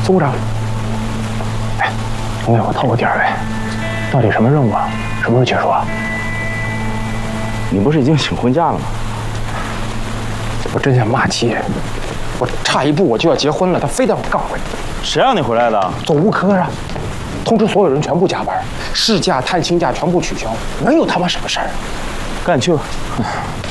组长，哎，你给我透个底儿呗，到底什么任务啊？什么时候结束啊？ 你不是已经请婚假了吗？ 我真想骂齐爷，我差一步我就要结婚了，他非得让我干回来。 谁让你回来的？ 走无科啊！通知所有人全部加班，事假、探亲假全部取消，能有他妈什么事儿？ 赶紧去吧。